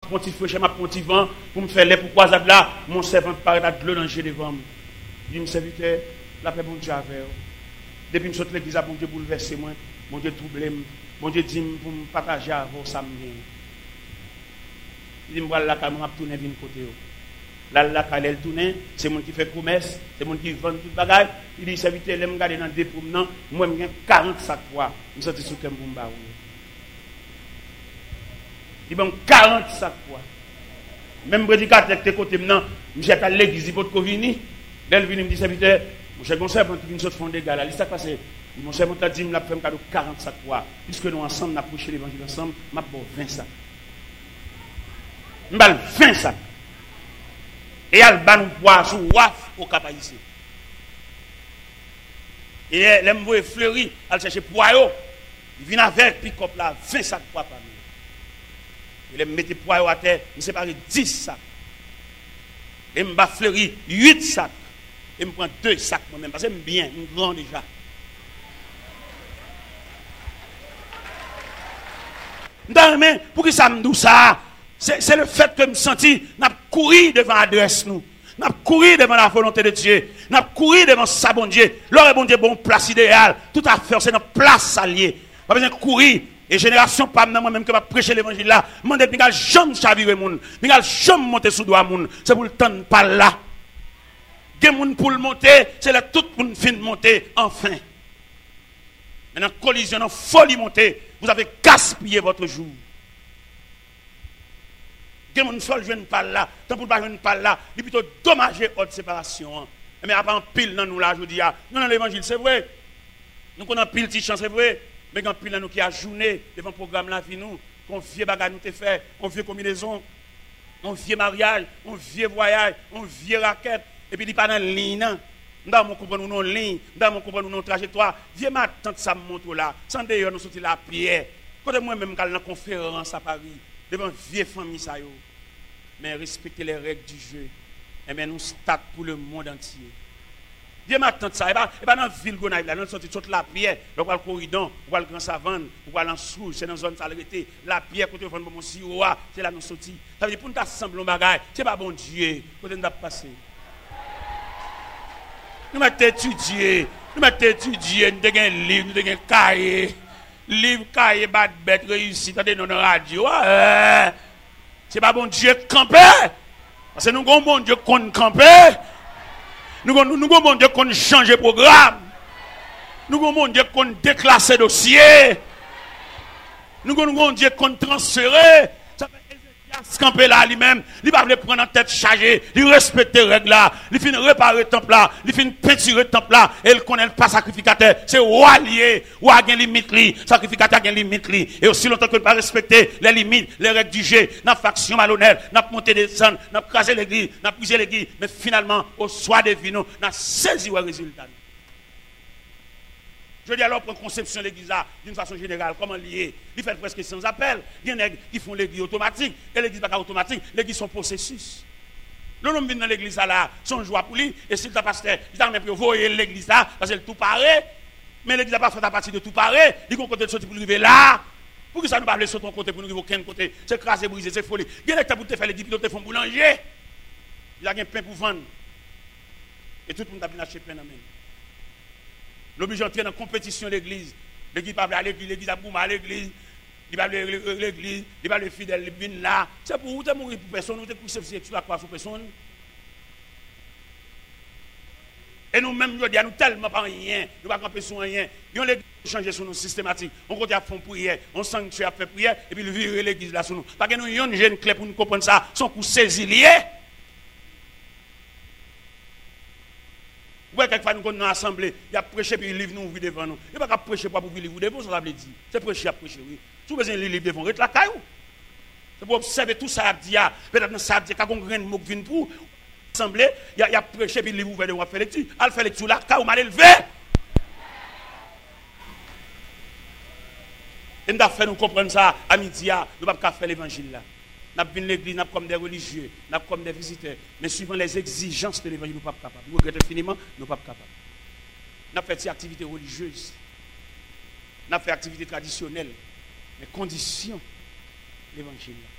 petit feu, m'a petit vent, pour me faire les pour croisade là, mon servant paraît de l'eau dans le devant moi. Il dit, mon serviteur, la paix, bon Dieu, avec vous. Depuis que je suis l'église, bon Dieu, bouleversé moi, bon Dieu, troublé moi, bon Dieu, dit pour me partager avec vous, ça me vient. Il dit, moi, là, quand je tourne, viens côté. Là, quand elle tourne, c'est moi qui fait promesse, c'est moi qui vend tout bagage. Il dit, serviteur, je me regarde dans des promenants, moi, je gagne 40 sacs poids. Je suis sorti sur le Kemboumba. Il dit, 40 sacs poids. Même prédicateur qui est côté maintenant, je suis à l'église, il faut que venir. Là, il vient me dit, serviteur, mon cher conseil, quand tu viens de fond des gars, là, il s'est passé. Mon cher conseil, dit, il m'a fait un cadeau 40 sacs poids. Puisque nous ensemble, nous avons prêché l'évangile ensemble, m'a bon 20 sacs. Je vais 20 sacs. Et elle va nous boire sous waf au cap ici. Et elle me voit fleurir, elle cherche poireau. Il vient avec pick-up là, 20 sacs poids par nous. Il me met poireau à terre, il me sépare 10 sacs. Et me va fleurir 8 sacs. Et me prend 2 sacs moi-même, parce que j'aime bien, je suis grand déjà. Non, pour que ça me dise ça? C'est le fait que je me senti, n'a couru devant l'adresse nous. N'a couru devant la volonté de Dieu. N'a couru devant sa bon Dieu. L'heure bon Dieu, bon place idéale. Tout à fait, c'est notre place alliée. Pas besoin de courir. Et génération, pas moi-même que va prêcher l'évangile là. Je ne vais jamais chavirer moun. Je ne vais jamais monter sous doigt moun. C'est pour le temps pas là. Gen moun pour le monter, c'est là tout le monde fin de monter, enfin. Maintenant, collision, folie monter. Vous avez gaspillé votre jour. Gen moun seul jeune pas là, tant pour pas jeune pas là, il plutôt dommager haute séparation. Mais après en pile dans nous là, je dis non l'évangile c'est vrai. Nous connaissons pile petite chance c'est vrai, mais quand pile dans nous qui a journée devant programme là vie nous, qu'on vieux bagarre nous te fait, on vieux combinaison, on vieux mariage, on vieux voyage, on vieux raquette et puis il pas dans ligne. Nous devons comprendre nos lignes, nous devons comprendre nos trajectoires. Vieux ma tante ça me montre là, sans d'ailleurs nous sortir la pierre. Quand moi même dans conférence à Paris devant vieille famille ça yo. Mais respecter les règles du jeu. Et bien nous start pour le monde entier. Viens m'attendre ça. Et pas dans la ville Gonaïve, là, nous sortons toute la pierre. On va le corridon, on va le grand savane, on va l'ensouche, c'est dans la zone salubrité. La pierre, côté de mon sirop, c'est là nous sortis. Ça veut dire pour nous assembler un bagage, c'est pas bon Dieu. Côté nous passer. Nous m'avons étudié, nous avons un livre, nous avons un cahier. Livre, cahier, bad bête, réussi, t'as des noms de radio. C'est pas bon Dieu camper. Parce que nous avons bon Dieu qu'on camper. Nous avons bon Dieu qu'on change programme. Nous avons bon Dieu qu'on déclasse dossier. Nous avons bon Dieu qu'on transfère. Ça fait Ézéchias camper là lui-même. Il va prendre en tête chargée. Il respecte les règles là. Il finit réparer le temple là. Il finit peinturer le temple là. Et il connaît pas sacrificateur. C'est roi lié. Roi a une limite li. Sacrificateur a une limite li. Et aussi longtemps que ne pas respecter les limites, les règles du jeu, n'a faction malhonnête, n'a monté des sons, n'a crasé l'église, n'a brisé l'église. Mais finalement, au soir des vinos, n'a saisi le résultat. Je dis alors, pour conception de l'église d'une façon générale, comment lier? Il fait presque sans appel. Il y en a qui font l'église automatique. Et l'église n'est pas automatique. L'église sont processus. L'homme vient dans l'église là, son joie pour lui. Et si le pasteur, il a même pu voyer l'église là, parce que tout paraît. Mais l'église n'a pas fait à partir de tout paraît. Il y a un côté de sortir pour arriver là. Pour que ça ne pas aller sur ton côté pour nous arriver aucun côté. C'est crasé, brisé, c'est folie. Il y a des pour te faire l'église, ils te font boulanger. Il y a un pain pour vendre. Et tout le monde a bien acheté pain dans la main. L'obligé d'entrer dans la compétition de l'église. L'église va à l'église, l'église a boumé à l'église. Il va à l'église, il va le fidèle, il vient là. C'est pour vous, mourir pour personne, vous êtes poussé sur la croix sur personne. Et nous-mêmes, nous disons, nous tellement pas rien, nous ne pouvons pas camper sur rien. Nous l'église changer sur nous systématique. On continue à faire prière, on sanctuaire à faire prière, et puis le virer l'église là sur nous. Parce que nous avons une jeune clé pour nous comprendre ça, son coup saisi lié. Ouais, quelquefois nous sommes dans l'assemblée, il y a prêché puis le livre nous ouvre devant nous. Il n'y a pas prêcher pour ouvrir le livre devant, ça veut dire. C'est prêcher à prêcher, oui. Si vous avez le livre devant, reste la caillou. C'est pour observer tout ça, peut-être dans ça, quand on graine mot vient pour l'assemblée, il y a prêché puis le livre ouvert devant, faire lecture. Elle fait lecture là, caillou mal élevé. Et nous avons fait nous comprendre ça à midi, nous ne pouvons pas faire l'évangile là. Nous avons l'église, nous comme des religieux, nous comme des visiteurs. Mais suivant les exigences de l'évangile, nous ne sommes pas capables. Nous regrettons infiniment, nous ne sommes pas capables. Nous avons fait des activités religieuses. Nous avons fait des activités traditionnelles. Les conditions de l'évangile.